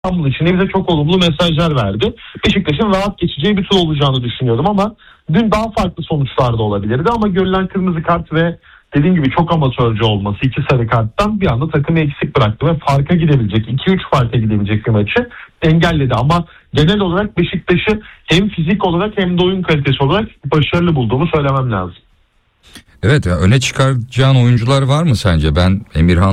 İstanbul için de bize çok olumlu mesajlar verdi. Beşiktaş'ın rahat geçeceği bir tur olacağını düşünüyordum ama dün daha farklı sonuçlar da olabilirdi. Ama görülen kırmızı kart ve dediğim gibi çok amatörce olması, 2 sarı karttan bir anda takımı eksik bıraktı ve farka gidebilecek, 2-3 farka gidebilecek bir maçı engelledi. Ama genel olarak Beşiktaş'ı hem fizik olarak hem de oyun kalitesi olarak başarılı bulduğumu söylemem lazım. Evet, öne çıkaracağın oyuncular var mı sence? Ben Emirhan